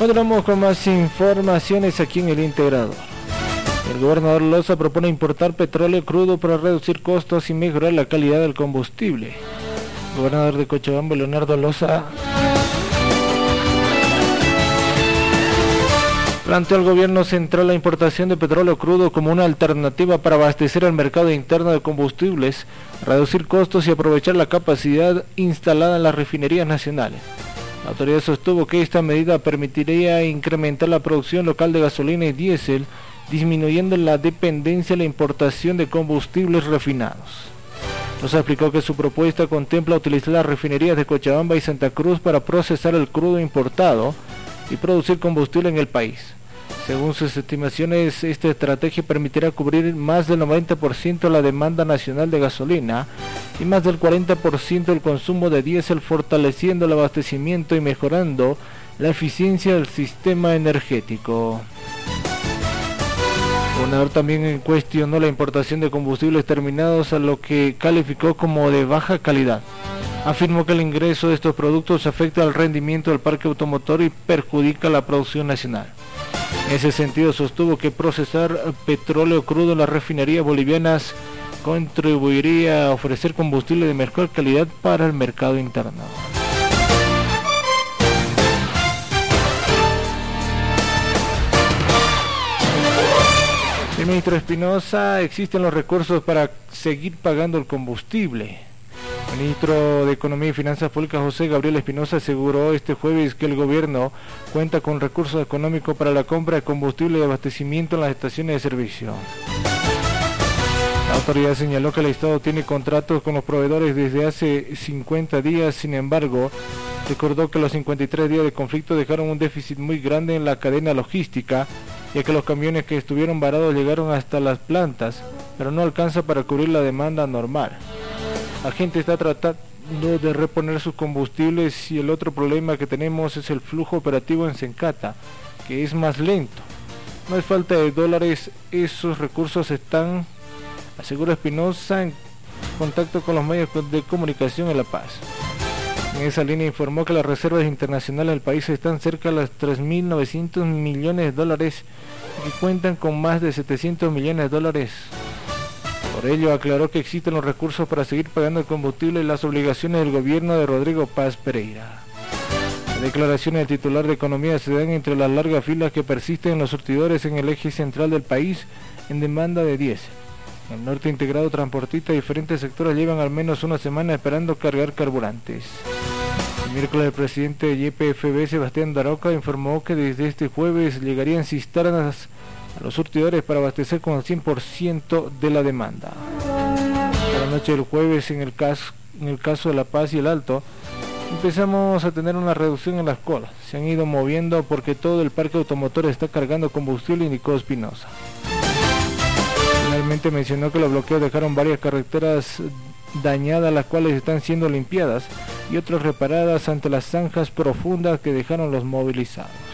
Continuamos con más informaciones aquí en El Integrador. El gobernador Loza propone importar petróleo crudo para reducir costos y mejorar la calidad del combustible. El gobernador de Cochabamba, Leonardo Loza, planteó al gobierno central la importación de petróleo crudo como una alternativa para abastecer al mercado interno de combustibles, reducir costos y aprovechar la capacidad instalada en las refinerías nacionales. La autoridad sostuvo que esta medida permitiría incrementar la producción local de gasolina y diésel, disminuyendo la dependencia de la importación de combustibles refinados. Nos explicó que su propuesta contempla utilizar las refinerías de Cochabamba y Santa Cruz para procesar el crudo importado y producir combustible en el país. Según sus estimaciones, esta estrategia permitirá cubrir más del 90% la demanda nacional de gasolina y más del 40% del consumo de diésel, fortaleciendo el abastecimiento y mejorando la eficiencia del sistema energético. El gobernador también cuestionó la importación de combustibles terminados, a lo que calificó como de baja calidad. Afirmó que el ingreso de estos productos afecta al rendimiento del parque automotor y perjudica la producción nacional. En ese sentido, sostuvo que procesar petróleo crudo en las refinerías bolivianas contribuiría a ofrecer combustible de mejor calidad para el mercado interno. El ministro Espinosa, existen los recursos para seguir pagando el combustible. El ministro de Economía y Finanzas Públicas, José Gabriel Espinosa, aseguró este jueves que el gobierno cuenta con recursos económicos para la compra de combustible y abastecimiento en las estaciones de servicio. La autoridad señaló que el Estado tiene contratos con los proveedores desde hace 50 días, sin embargo, recordó que los 53 días de conflicto dejaron un déficit muy grande en la cadena logística, ya que los camiones que estuvieron varados llegaron hasta las plantas, pero no alcanza para cubrir la demanda normal. La gente está tratando de reponer sus combustibles y el otro problema que tenemos es el flujo operativo en Sencata, que es más lento. No hay falta de dólares, esos recursos están, asegura Espinosa, en contacto con los medios de comunicación en La Paz. En esa línea informó que las reservas internacionales del país están cerca de los 3.900 millones de dólares y cuentan con más de 700 millones de dólares. Por ello, aclaró que existen los recursos para seguir pagando el combustible y las obligaciones del gobierno de Rodrigo Paz Pereira. Las declaraciones del titular de Economía se dan entre las largas filas que persisten en los surtidores en el eje central del país en demanda de diésel. En el norte integrado transportista, diferentes sectores llevan al menos una semana esperando cargar carburantes. El miércoles, el presidente de YPFB, Sebastián Daroca, informó que desde este jueves llegarían cisternas a los surtidores para abastecer con el 100% de la demanda. A la noche del jueves, en el caso de La Paz y el Alto, empezamos a tener una reducción en las colas. Se han ido moviendo porque todo el parque automotor está cargando combustible, indicó Espinosa. Finalmente mencionó que los bloqueos dejaron varias carreteras dañadas, las cuales están siendo limpiadas, y otras reparadas ante las zanjas profundas que dejaron los movilizados.